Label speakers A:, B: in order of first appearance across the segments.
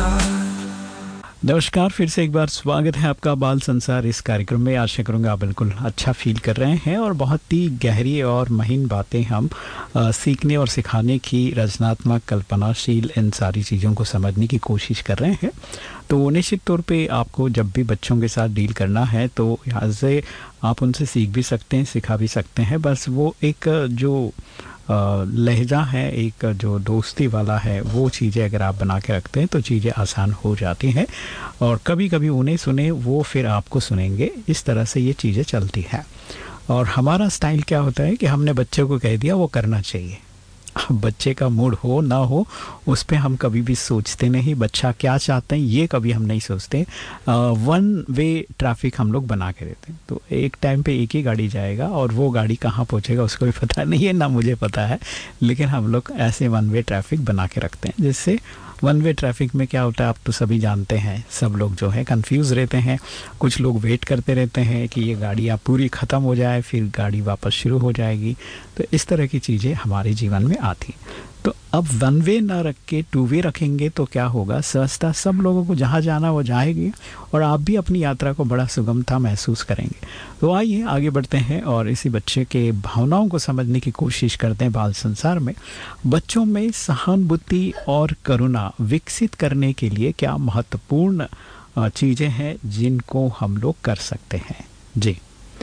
A: नमस्कार, फिर से एक बार स्वागत है आपका बाल संसार इस कार्यक्रम में। आशा करूँगा आप बिल्कुल अच्छा फील कर रहे हैं और बहुत ही गहरी और महीन बातें हम सीखने और सिखाने की, रचनात्मक, कल्पनाशील, इन सारी चीज़ों को समझने की कोशिश कर रहे हैं। तो निश्चित तौर पे आपको जब भी बच्चों के साथ डील करना है तो यहाँ से आप उनसे सीख भी सकते हैं, सिखा भी सकते हैं। बस वो एक जो लहजा है, एक जो दोस्ती वाला है, वो चीज़ें अगर आप बना के रखते हैं तो चीज़ें आसान हो जाती हैं। और कभी कभी उन्हें सुने, वो फिर आपको सुनेंगे। इस तरह से ये चीज़ें चलती हैं। और हमारा स्टाइल क्या होता है कि हमने बच्चे को कह दिया वो करना चाहिए। अब बच्चे का मूड हो ना हो उस पर हम कभी भी सोचते नहीं। बच्चा क्या चाहते हैं ये कभी हम नहीं सोचते। वन वे ट्रैफिक हम लोग बना के देते हैं। तो एक टाइम पे एक ही गाड़ी जाएगा और वो गाड़ी कहाँ पहुँचेगा उसको भी पता नहीं है, ना मुझे पता है। लेकिन हम लोग ऐसे वन वे ट्रैफिक बना के रखते हैं, जिससे वन वे ट्रैफिक में क्या होता है आप तो सभी जानते हैं। सब लोग जो है कंफ्यूज रहते हैं। कुछ लोग वेट करते रहते हैं कि ये गाड़ी आप पूरी ख़त्म हो जाए, फिर गाड़ी वापस शुरू हो जाएगी। तो इस तरह की चीज़ें हमारे जीवन में आती। तो अब वन वे ना रख के टू वे रखेंगे तो क्या होगा, सहजता सब लोगों को जहाँ जाना वो जाएगी और आप भी अपनी यात्रा को बड़ा सुगमता महसूस करेंगे। तो आइए आगे बढ़ते हैं और इसी बच्चे के भावनाओं को समझने की कोशिश करते हैं। बाल संसार में बच्चों में सहानुभूति और करुणा विकसित करने के लिए क्या महत्वपूर्ण चीज़ें हैं जिनको हम लोग कर सकते हैं? जी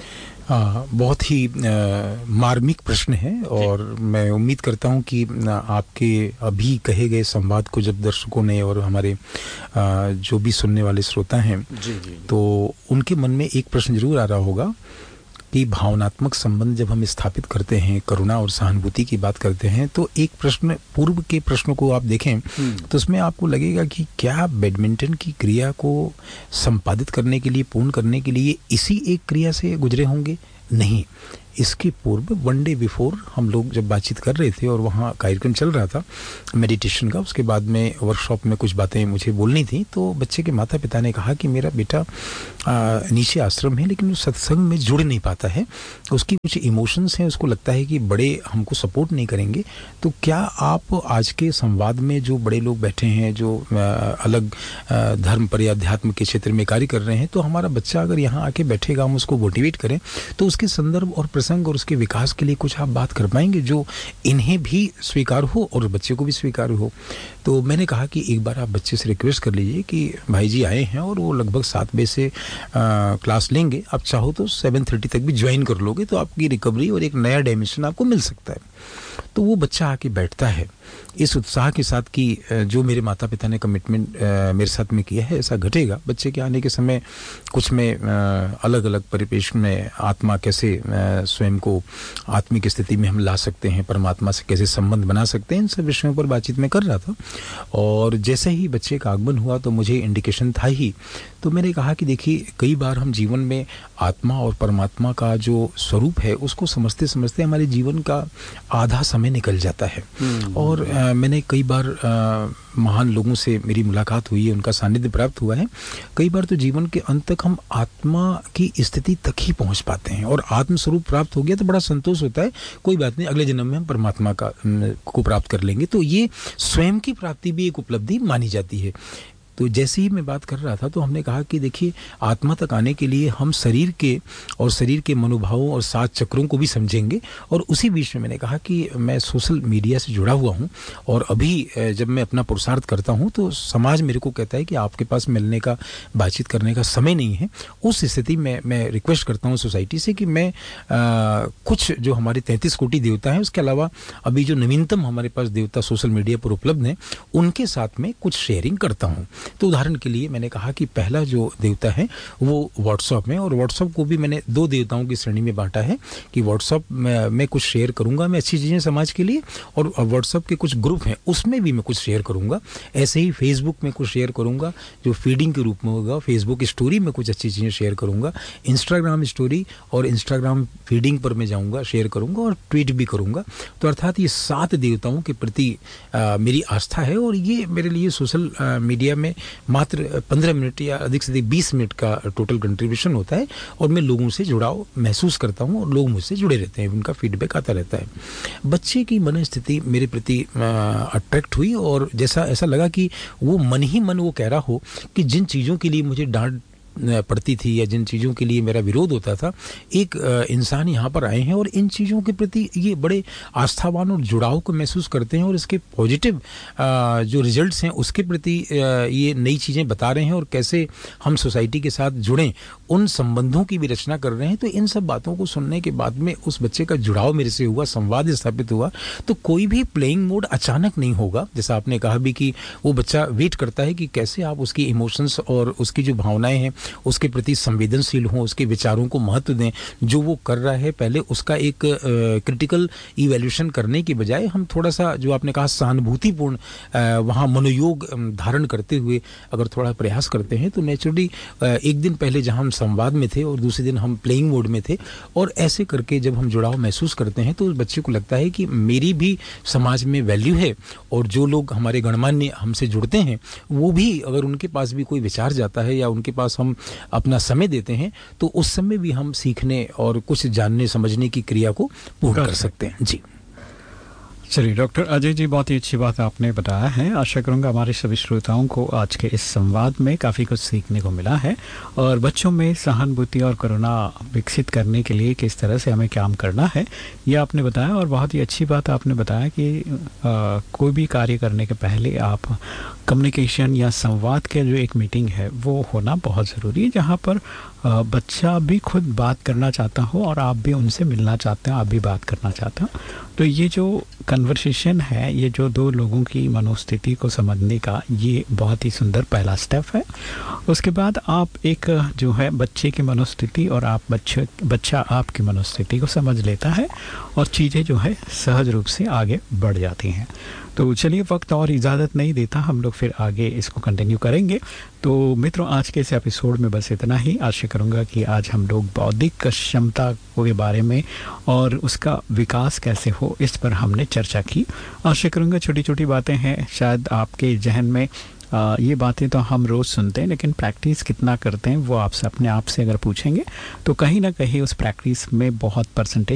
B: बहुत ही मार्मिक प्रश्न है और मैं उम्मीद करता हूं कि आपके अभी कहे गए संवाद को जब दर्शकों ने और हमारे जो भी सुनने वाले श्रोता हैं तो उनके मन में एक प्रश्न जरूर आ रहा होगा कि भावनात्मक संबंध जब हम स्थापित करते हैं, करुणा और सहानुभूति की बात करते हैं, तो एक प्रश्न, पूर्व के प्रश्नों को आप देखें तो उसमें आपको लगेगा कि क्या बैडमिंटन की क्रिया को संपादित करने के लिए, पूर्ण करने के लिए इसी एक क्रिया से गुजरे होंगे? नहीं, इसके पूर्व वन डे बिफोर हम लोग जब बातचीत कर रहे थे और वहाँ कार्यक्रम चल रहा था मेडिटेशन का, उसके बाद में वर्कशॉप में कुछ बातें मुझे बोलनी थी, तो बच्चे के माता पिता ने कहा कि मेरा बेटा नीचे आश्रम है लेकिन वो सत्संग में जुड़ नहीं पाता है, उसकी कुछ इमोशंस हैं, उसको लगता है कि बड़े हमको सपोर्ट नहीं करेंगे। तो क्या आप आज के संवाद में जो बड़े लोग बैठे हैं, जो अलग धर्म पर या अध्यात्म के क्षेत्र में कार्य कर रहे हैं, तो हमारा बच्चा अगर यहाँ आके बैठेगा, हम उसको मोटिवेट करें तो उसके संदर्भ और प्रसंग और उसके विकास के लिए कुछ आप बात कर पाएंगे जो इन्हें भी स्वीकार हो और बच्चे को भी स्वीकार हो? तो मैंने कहा कि एक बार आप बच्चे से रिक्वेस्ट कर लीजिए कि भाई जी आए हैं और वो लगभग 7 बजे से क्लास लेंगे, आप चाहो तो 7:30 तक भी ज्वाइन कर लोगे तो आपकी रिकवरी और एक नया डायमेंशन आपको मिल सकता है। तो वो बच्चा आके बैठता है इस उत्साह के साथ कि जो मेरे माता पिता ने कमिटमेंट मेरे साथ में किया है ऐसा घटेगा। बच्चे के आने के समय कुछ में अलग अलग परिपेक्ष में आत्मा कैसे स्वयं को आत्मिक स्थिति में हम ला सकते हैं, परमात्मा से कैसे संबंध बना सकते हैं, इन सब विषयों पर बातचीत में कर रहा था। और जैसे ही बच्चे का आगमन हुआ तो मुझे इंडिकेशन था ही, तो मैंने कहा कि देखिए कई बार हम जीवन में आत्मा और परमात्मा का जो स्वरूप है उसको समझते समझते हमारे जीवन का आधा समय निकल जाता है। और मैंने कई बार महान लोगों से मेरी मुलाकात हुई है, उनका सानिध्य प्राप्त हुआ है। कई बार तो जीवन के अंत तक हम आत्मा की स्थिति तक ही पहुंच पाते हैं और आत्म स्वरूप प्राप्त हो गया तो बड़ा संतोष होता है, कोई बात नहीं, अगले जन्म में हम परमात्मा को प्राप्त कर लेंगे। तो ये स्वयं की प्राप्ति भी एक उपलब्धि मानी जाती है। तो जैसे ही मैं बात कर रहा था तो हमने कहा कि देखिए आत्मा तक आने के लिए हम शरीर के मनोभावों और 7 चक्रों को भी समझेंगे। और उसी बीच में मैंने कहा कि मैं सोशल मीडिया से जुड़ा हुआ हूँ और अभी जब मैं अपना पुरुषार्थ करता हूँ तो समाज मेरे को कहता है कि आपके पास मिलने का, बातचीत करने का समय नहीं है। उस स्थिति में मैं रिक्वेस्ट करता हूँ सोसाइटी से कि मैं कुछ जो हमारे 33 कोटि देवता हैं उसके अलावा अभी जो नवीनतम हमारे पास देवता सोशल मीडिया पर उपलब्ध हैं उनके साथ में कुछ शेयरिंग करता हूँ। तो उदाहरण के लिए मैंने कहा कि पहला जो देवता है वो व्हाट्सएप में, और व्हाट्सएप को भी मैंने 2 देवताओं की श्रेणी में बांटा है कि व्हाट्सएप में कुछ शेयर करूंगा मैं अच्छी चीज़ें समाज के लिए, और व्हाट्सएप के कुछ ग्रुप हैं उसमें भी मैं कुछ शेयर करूंगा। ऐसे ही फेसबुक में कुछ शेयर करूंगा जो फीडिंग के रूप में होगा, फेसबुक स्टोरी में कुछ अच्छी चीज़ें शेयर करूंगा, इंस्टाग्राम स्टोरी और इंस्टाग्राम फीडिंग पर मैं जाऊंगा, शेयर करूंगा और ट्वीट भी करूंगा। तो अर्थात ये 7 देवताओं के प्रति मेरी आस्था है और ये मेरे लिए सोशल मीडिया में मात्र 15 मिनट या अधिक से अधिक 20 मिनट का टोटल कंट्रीब्यूशन होता है और मैं लोगों से जुड़ाव महसूस करता हूँ और लोग मुझसे जुड़े रहते हैं, उनका फीडबैक आता रहता है। बच्चे की मनस्थिति मेरे प्रति अट्रैक्ट हुई और जैसा ऐसा लगा कि वो मन ही मन वो कह रहा हो कि जिन चीज़ों के लिए मुझे डांट पड़ती थी या जिन चीज़ों के लिए मेरा विरोध होता था, एक इंसान यहाँ पर आए हैं और इन चीज़ों के प्रति ये बड़े आस्थावान और जुड़ाव को महसूस करते हैं और इसके पॉजिटिव जो रिजल्ट्स हैं उसके प्रति ये नई चीज़ें बता रहे हैं और कैसे हम सोसाइटी के साथ जुड़ें, उन संबंधों की भी रचना कर रहे हैं। तो इन सब बातों को सुनने के बाद में उस बच्चे का जुड़ाव मेरे से हुआ, संवाद स्थापित हुआ। तो कोई भी प्लेइंग मोड अचानक नहीं होगा, जैसा आपने कहा भी कि वो बच्चा वेट करता है कि कैसे आप उसकी इमोशंस और उसकी जो भावनाएं हैं उसके प्रति संवेदनशील हों, उसके विचारों को महत्व दें। जो वो कर रहा है पहले उसका एक क्रिटिकल इवैल्यूएशन करने की बजाय हम थोड़ा सा, जो आपने कहा, सहानुभूतिपूर्ण वहाँ मनोयोग धारण करते हुए अगर थोड़ा प्रयास करते हैं तो नेचुरली एक दिन पहले जहाँ हम संवाद में थे और दूसरे दिन हम प्लेइंग मोड में थे, और ऐसे करके जब हम जुड़ाव महसूस करते हैं तो बच्चे को लगता है कि मेरी भी समाज में वैल्यू है और जो लोग हमारे गणमान्य हमसे जुड़ते हैं वो भी, अगर उनके पास भी कोई विचार जाता है या उनके पास हम अपना समय देते हैं तो उस समय भी हम सीखने और कुछ जानने समझने की क्रिया को पूर्ण कर सकते हैं। जी
A: चलिए डॉक्टर अजय जी, बहुत ही अच्छी बात आपने बताया है। आशा करूंगा हमारे सभी श्रोताओं को आज के इस संवाद में काफ़ी कुछ सीखने को मिला है और बच्चों में सहानुभूति और करुणा विकसित करने के लिए किस तरह से हमें काम करना है ये आपने बताया। और बहुत ही अच्छी बात आपने बताया कि कोई भी कार्य करने के पहले आप कम्युनिकेशन या संवाद के जो एक मीटिंग है वो होना बहुत ज़रूरी है, जहाँ पर बच्चा भी खुद बात करना चाहता हो और आप भी उनसे मिलना चाहते हो, आप भी बात करना चाहते हो। तो ये जो कन्वर्सेशन है, ये जो दो लोगों की मनोस्थिति को समझने का, ये बहुत ही सुंदर पहला स्टेप है। उसके बाद आप एक जो है बच्चे की मनोस्थिति और आप बच्चा आपकी मनोस्थिति को समझ लेता है और चीज़ें जो है सहज रूप से आगे बढ़ जाती हैं। तो चलिए, वक्त और इजाज़त नहीं देता, हम लोग फिर आगे इसको कंटिन्यू करेंगे। तो मित्रों, आज के इस एपिसोड में बस इतना ही। आशा करूँगा कि आज हम लोग बौद्धिक क्षमता के बारे में और उसका विकास कैसे हो इस पर हमने चर्चा की। आशा करूँगा छोटी छोटी बातें हैं, शायद आपके जहन में ये बातें तो हम रोज़ सुनते हैं, लेकिन प्रैक्टिस कितना करते हैं वो आपसे अपने आप से अगर पूछेंगे तो कहीं ना कहीं उस प्रैक्टिस में बहुत परसेंटेज